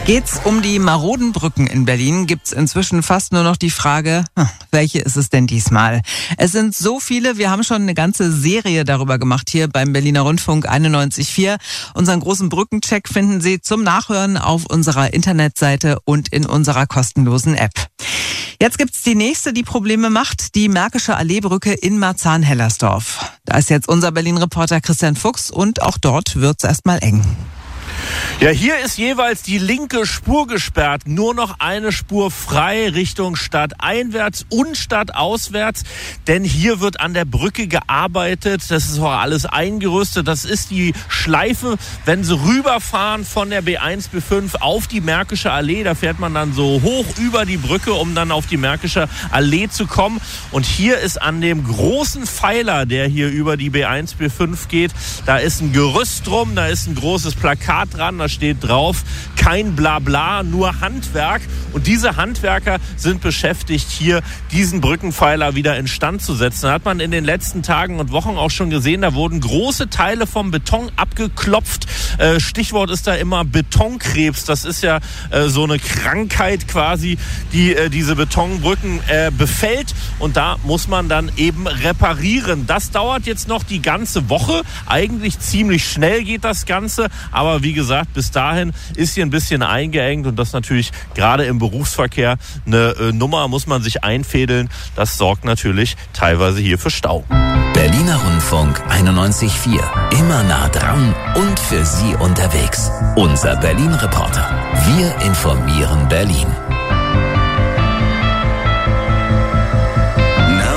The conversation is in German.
Geht's um die maroden Brücken in Berlin, gibt's inzwischen fast nur noch die Frage, welche ist es denn diesmal? Es sind so viele, wir haben schon eine ganze Serie darüber gemacht hier beim Berliner Rundfunk 91.4. Unseren großen Brückencheck finden Sie zum Nachhören auf unserer Internetseite und in unserer kostenlosen App. Jetzt gibt's die nächste, die Probleme macht, die Märkische Alleebrücke in Marzahn-Hellersdorf. Da ist jetzt unser Berlin-Reporter Christian Fuchs und auch dort wird's erstmal eng. Ja, hier ist jeweils die linke Spur gesperrt. Nur noch eine Spur frei Richtung stadteinwärts und stadtauswärts. Denn hier wird an der Brücke gearbeitet. Das ist auch alles eingerüstet. Das ist die Schleife, wenn Sie rüberfahren von der B1, B5 auf die Märkische Allee. Da fährt man dann so hoch über die Brücke, um dann auf die Märkische Allee zu kommen. Und hier ist an dem großen Pfeiler, der hier über die B1, B5 geht, da ist ein Gerüst drum, da ist ein großes Plakat dran, da steht drauf, kein Blabla, nur Handwerk. Und diese Handwerker sind beschäftigt, hier diesen Brückenpfeiler wieder instand zu setzen. Da hat man in den letzten Tagen und Wochen auch schon gesehen, da wurden große Teile vom Beton abgeklopft. Stichwort ist da immer Betonkrebs. Das ist ja so eine Krankheit quasi, die diese Betonbrücken befällt. Und da muss man dann eben reparieren. Das dauert jetzt noch die ganze Woche. Eigentlich ziemlich schnell geht das Ganze. Aber wie gesagt, bis dahin ist hier ein bisschen eingeengt und das natürlich gerade im Berufsverkehr eine Nummer, muss man sich einfädeln. Das sorgt natürlich teilweise hier für Stau. Berliner Rundfunk 91.4. Immer nah dran und für Sie unterwegs. Unser Berlin-Reporter. Wir informieren Berlin.